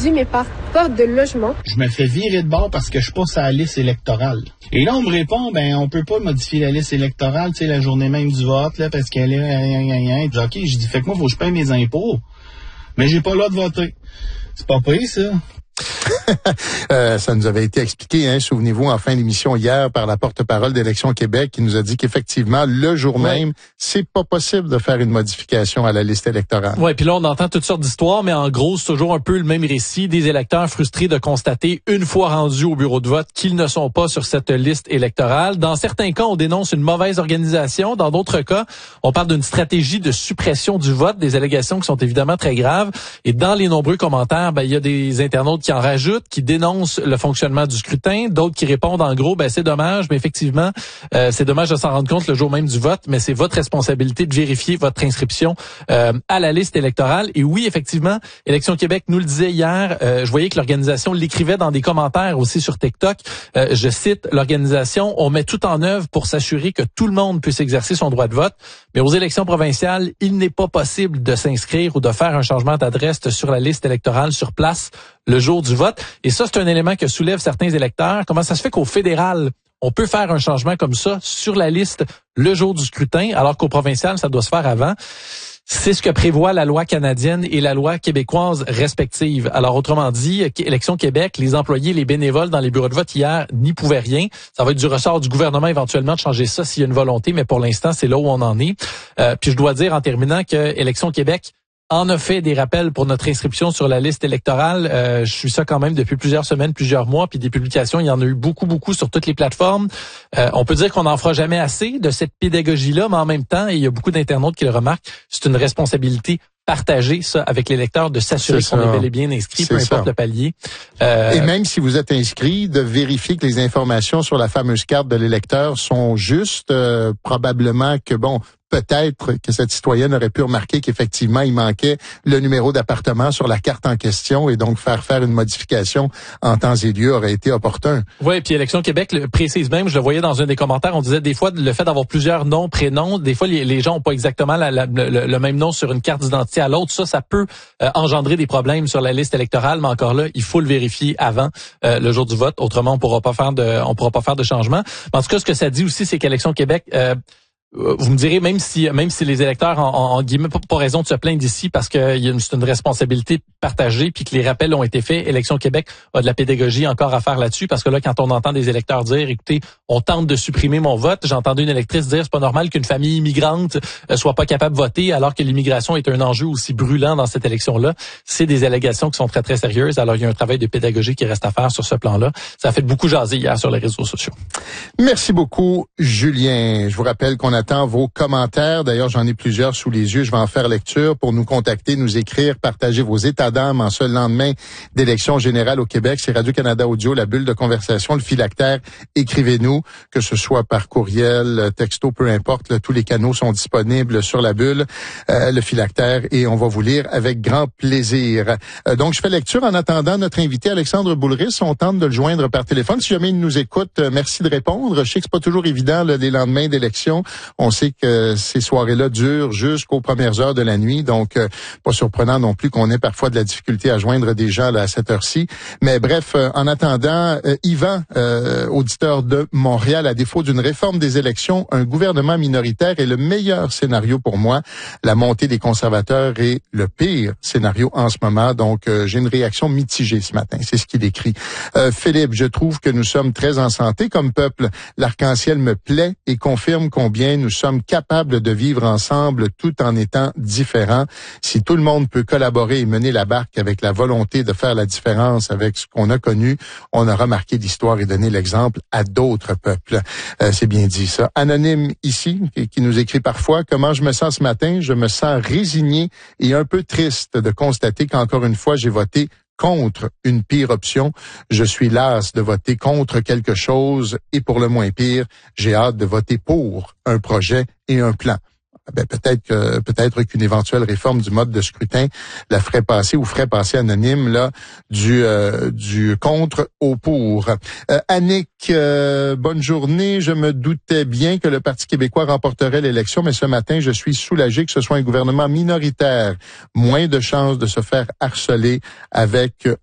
réduit mes pertes de logement. Je me fais virer de bord parce que je passe à la liste électorale. Et là, on me répond, on peut pas modifier la liste électorale, la journée même du vote, là, parce qu'elle est... OK, je dis, fait que moi, faut que je paye mes impôts. Mais j'ai pas le droit de voter. C'est pas pire, ça. Ça nous avait été expliqué, souvenez-vous, en fin d'émission hier par la porte-parole d'Élections Québec qui nous a dit qu'effectivement, le jour même, c'est pas possible de faire une modification à la liste électorale. Ouais, puis là, on entend toutes sortes d'histoires, mais en gros, c'est toujours un peu le même récit des électeurs frustrés de constater, une fois rendus au bureau de vote, qu'ils ne sont pas sur cette liste électorale. Dans certains cas, on dénonce une mauvaise organisation. Dans d'autres cas, on parle d'une stratégie de suppression du vote, des allégations qui sont évidemment très graves. Et dans les nombreux commentaires, il y a des internautes qui en rajoutent, qui dénoncent le fonctionnement du scrutin, d'autres qui répondent en gros, c'est dommage, mais effectivement, c'est dommage de s'en rendre compte le jour même du vote, mais c'est votre responsabilité de vérifier votre inscription à la liste électorale. Et oui, effectivement, Élections Québec nous le disait hier, je voyais que l'organisation l'écrivait dans des commentaires aussi sur TikTok, je cite l'organisation, on met tout en œuvre pour s'assurer que tout le monde puisse exercer son droit de vote, mais aux élections provinciales, il n'est pas possible de s'inscrire ou de faire un changement d'adresse sur la liste électorale sur place le jour du vote. Et ça, c'est un élément que soulèvent certains électeurs. Comment ça se fait qu'au fédéral, on peut faire un changement comme ça sur la liste le jour du scrutin, alors qu'au provincial, ça doit se faire avant? C'est ce que prévoit la loi canadienne et la loi québécoise respective. Alors, autrement dit, Élections Québec, les employés, les bénévoles dans les bureaux de vote hier n'y pouvaient rien. Ça va être du ressort du gouvernement éventuellement de changer ça s'il y a une volonté, mais pour l'instant, c'est là où on en est. Puis je dois dire en terminant que Élections Québec en a fait des rappels pour notre inscription sur la liste électorale. Je suis ça quand même depuis plusieurs semaines, plusieurs mois, puis des publications, il y en a eu beaucoup sur toutes les plateformes. On peut dire qu'on n'en fera jamais assez de cette pédagogie-là, mais en même temps, et il y a beaucoup d'internautes qui le remarquent, c'est une responsabilité partagée, ça, avec l'électeur, de s'assurer qu'on est bel et bien inscrit, peu importe le palier. Et même si vous êtes inscrit, de vérifier que les informations sur la fameuse carte de l'électeur sont justes, probablement que, peut-être que cette citoyenne aurait pu remarquer qu'effectivement, il manquait le numéro d'appartement sur la carte en question et donc faire une modification en temps et lieu aurait été opportun. Oui, puis Élections Québec le précise même, je le voyais dans un des commentaires, on disait des fois le fait d'avoir plusieurs noms, prénoms, des fois les gens ont pas exactement le même nom sur une carte d'identité à l'autre, ça peut engendrer des problèmes sur la liste électorale, mais encore là, il faut le vérifier avant le jour du vote, autrement on pourra pas faire de changement. Mais en tout cas, ce que ça dit aussi, c'est qu'Élections Québec vous me direz, même si les électeurs en guillemets pas raison de se plaindre d'ici parce que c'est une responsabilité partagée puis que les rappels ont été faits, Élections Québec a de la pédagogie encore à faire là-dessus parce que là, quand on entend des électeurs dire, écoutez, on tente de supprimer mon vote, j'ai entendu une électrice dire, c'est pas normal qu'une famille immigrante soit pas capable de voter alors que l'immigration est un enjeu aussi brûlant dans cette élection-là. C'est des allégations qui sont très, très sérieuses. Alors, il y a un travail de pédagogie qui reste à faire sur ce plan-là. Ça a fait beaucoup jaser hier sur les réseaux sociaux. Merci beaucoup, Julien. Je vous rappelle qu'on attend vos commentaires. D'ailleurs, j'en ai plusieurs sous les yeux. Je vais en faire lecture pour nous contacter, nous écrire, partager vos états d'âme en ce lendemain d'élection générale au Québec. C'est Radio-Canada Audio, la bulle de conversation, le phylactère. Écrivez-nous, que ce soit par courriel, texto, peu importe. Tous les canaux sont disponibles sur la bulle, le phylactère, et on va vous lire avec grand plaisir. Donc, je fais lecture en attendant notre invité Alexandre Boulris. On tente de le joindre par téléphone. Si jamais il nous écoute, merci de répondre. Je sais que c'est pas toujours évident les lendemains d'élection. On sait que ces soirées-là durent jusqu'aux premières heures de la nuit, donc pas surprenant non plus qu'on ait parfois de la difficulté à joindre des gens à cette heure-ci. Mais bref, en attendant, Yvan, auditeur de Montréal, à défaut d'une réforme des élections, un gouvernement minoritaire est le meilleur scénario pour moi. La montée des conservateurs est le pire scénario en ce moment, donc j'ai une réaction mitigée ce matin. C'est ce qu'il écrit. Philippe, je trouve que nous sommes très en santé comme peuple. L'arc-en-ciel me plaît et confirme combien nous sommes capables de vivre ensemble tout en étant différents. Si tout le monde peut collaborer et mener la barque avec la volonté de faire la différence avec ce qu'on a connu, on aura marqué l'histoire et donné l'exemple à d'autres peuples. C'est bien dit ça. Anonyme ici, qui nous écrit parfois, comment je me sens ce matin? Je me sens résigné et un peu triste de constater qu'encore une fois, j'ai voté contre une pire option. Je suis las de voter contre quelque chose et pour le moins pire, j'ai hâte de voter pour un projet et un plan. Peut-être qu'une éventuelle réforme du mode de scrutin la ferait passer ou ferait passer anonyme là du contre au pour. Annick, bonne journée. Je me doutais bien que le Parti québécois remporterait l'élection, mais ce matin, je suis soulagé que ce soit un gouvernement minoritaire. Moins de chances de se faire harceler avec